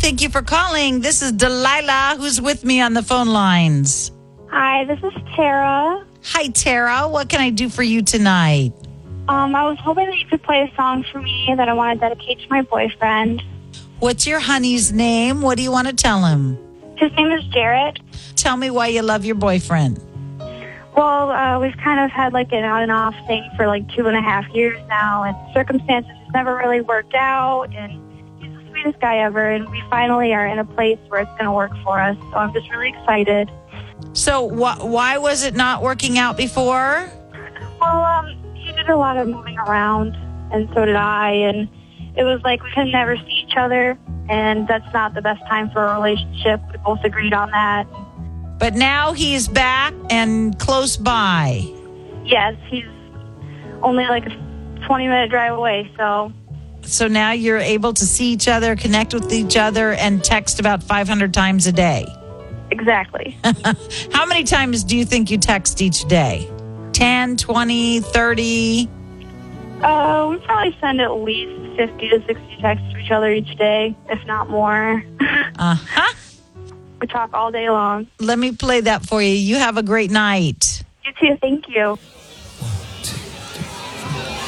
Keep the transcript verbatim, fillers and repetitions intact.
Thank you for calling. This is Delilah, who's with me on the phone lines. Hi, this is Tara. Hi, Tara. What can I do for you tonight? Um, I was hoping that you could play a song for me that I want to dedicate to my boyfriend. What's your honey's name? What do you want to tell him? His name is Jarrett. Tell me why you love your boyfriend. Well, uh, we've kind of had like an on and off thing for like two and a half years now, and circumstances has never really worked out, and he's the sweetest guy ever, and we finally are in a place where it's going to work for us, so I'm just really excited. So wh- why was it not working out before? Well, um, he did a lot of moving around, and so did I, and it was like we could never see each other, and that's not the best time for a relationship. We both agreed on that. But now he's back and close by. Yes, he's only like a twenty-minute drive away, so... So now you're able to see each other, connect with each other, and text about five hundred times a day. Exactly. How many times do you think you text each day? ten, twenty, thirty? Uh, we probably send at least fifty to sixty texts to each other each day, if not more. Uh-huh. We talk all day long. Let me play that for you. You have a great night. You too. Thank you.